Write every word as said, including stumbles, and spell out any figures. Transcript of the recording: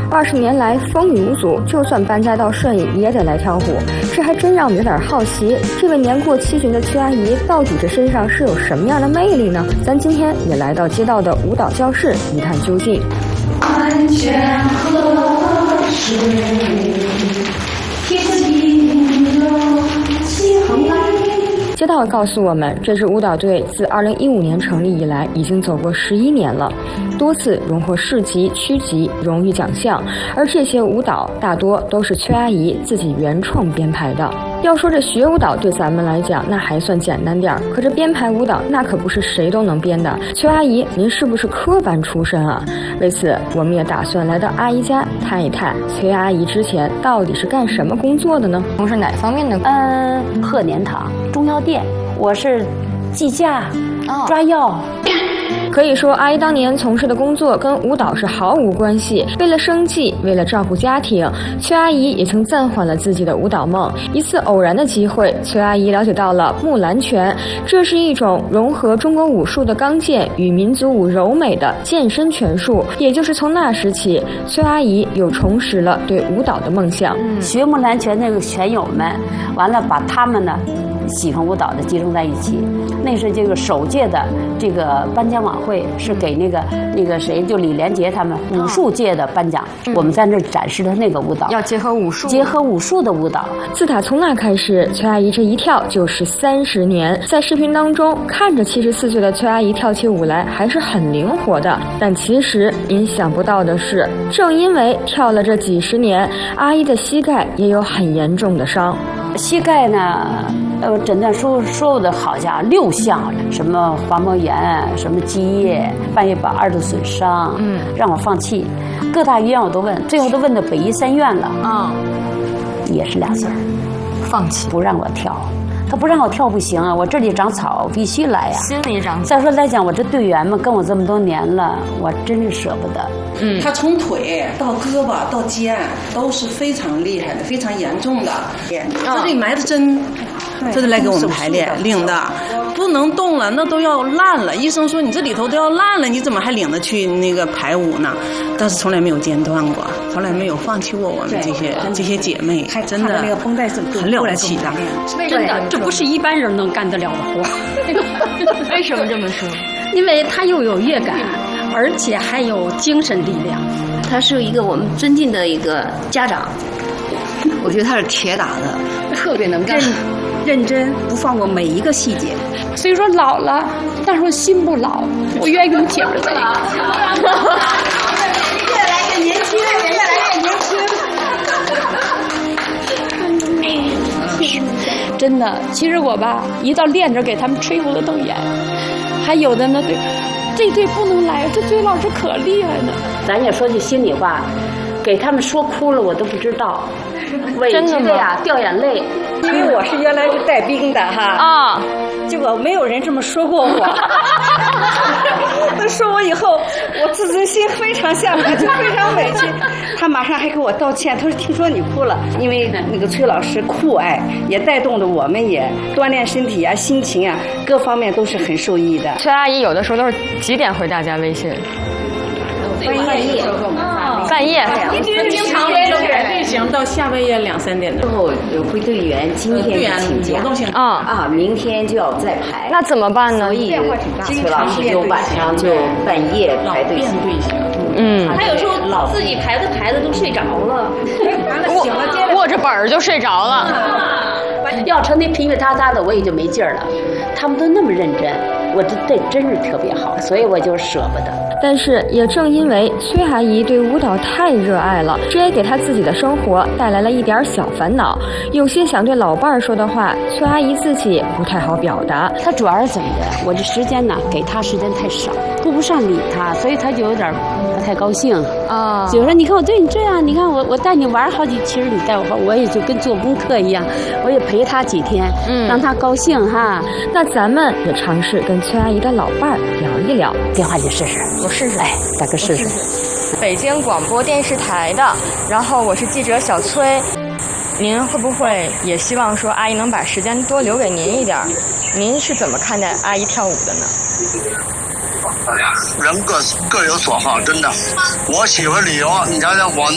二十年来风雨无阻，就算搬家到顺义也得来跳舞，这还真让我们有点好奇，这位年过七旬的崔阿姨到底这身上是有什么样的魅力呢？咱今天也来到街道的舞蹈教室一探究竟。 安全河水，天晴了，晴朗。 街道告诉我们，这支舞蹈队自二零一五年成立以来，已经走过十一年了，多次荣获市级、区级荣誉奖项。而这些舞蹈大多都是崔阿姨自己原创编排的。要说这学舞蹈对咱们来讲，那还算简单点儿，可这编排舞蹈那可不是谁都能编的。崔阿姨，您是不是科班出身啊？为此，我们也打算来到阿姨家探一探，崔阿姨之前到底是干什么工作的呢？从事哪方面的？ 嗯，鹤年堂中药店，我是计价、 哦、 抓药。 可以说，阿姨当年从事的工作跟舞蹈是毫无关系。为了生计，为了照顾家庭，崔阿姨也曾暂缓了自己的舞蹈梦。一次偶然的机会，崔阿姨了解到了木兰拳，这是一种融合中国武术的刚健与民族舞柔美的健身拳术。也就是从那时起，崔阿姨又重拾了对舞蹈的梦想。 嗯、学木兰拳那个拳友们，完了把他们呢喜欢舞蹈的集中在一起。那是这个首届的这个颁奖晚会是给那个那个谁，就李连杰他们武术界的颁奖。嗯、我们在那展示的那个舞蹈， 要结合武术， 结合武术的舞蹈。 自打从那开始，崔阿姨这一跳就是三十年。在视频当中，看着七十四岁的崔阿姨跳起舞来还是很灵活的，但其实您想不到的是，正因为跳了这几十年，阿姨的膝盖也有很严重的伤。 膝盖呢？呃，诊断书说的好像六项，什么滑膜炎，什么积液，半月板二度损伤，嗯，让我放弃。各大医院我都问，最后都问到北医三院了，啊、嗯，也是俩字儿， 放弃， 不让我跳。他不让我跳不行啊，我这里长草必须来呀、啊。 心里长草。 再说来讲，我这队员们跟我这么多年了，我真是舍不得。 嗯，他从腿到胳膊到肩都是非常厉害的，非常严重的。这里埋的针，这是来给我们排练领的，不能动了，那都要烂了。医生说你这里头都要烂了，你怎么还领着去那个排舞呢？但是从来没有间断过，从来没有放弃过我们这些这些姐妹，真的那个绷带是很了不起的， 真的，这不是一般人能干得了的活。 为什么这么说？ 因为他又有乐感，而且还有精神力量。 他是一个我们尊敬的一个家长，我觉得他是铁打的，特别能干， 认真不放过每一个细节。所以说老了，但是我心不老，我愿意用劲儿的。 越来越年轻，越来越年轻。真的，其实我吧，一到练着给他们吹红了瞪眼，还有的呢，对，这队不能来，这崔老师可厉害呢。 咱也说句心里话，给他们说哭了，我都不知道，委屈的呀，掉眼泪。 因为我是原来是带兵的哈啊，结果没有人这么说过我。他说我以后，我自尊心非常下滑，就非常委屈。他马上还给我道歉，他说听说你哭了，因为那个崔老师酷爱，也带动了我们也锻炼身体啊、心情啊，各方面都是很受益的。 崔阿姨有的时候都是几点回大家微信？ 半夜， 半夜， 经常改队形到下半夜两三点的。 之后会队员今天请假啊啊，明天就要再排。 那怎么办呢？ 所以崔老师就晚上就半夜排队形。 嗯， 他有时候自己排的排的都睡着了， 握握着本儿就睡着了。 要成那噼噼嗒嗒的，我也就没劲儿了。他们都那么认真，我这这真是特别好，所以我就舍不得。 但是也正因为崔阿姨对舞蹈太热爱了，这也给她自己的生活带来了一点小烦恼。有些想对老伴儿说的话，崔阿姨自己不太好表达。 她主要是怎么的？我这时间呢，给她时间太少，顾不上理她，所以她就有点不太高兴啊。有时候你看我对你这样，你看我我带你玩好几，其实你带我玩，我也就跟做功课一样，我也陪她几天，嗯，让她高兴哈。 那咱们也尝试跟崔阿姨的老伴儿聊一聊， 电话你试试。 我试试， 哎，大哥试试。 北京广播电视台的，然后我是记者小崔，您会不会也希望说阿姨能把时间多留给您一点？您是怎么看待阿姨跳舞的呢？ 人各各有所好，真的。我喜欢旅游，你瞧瞧我。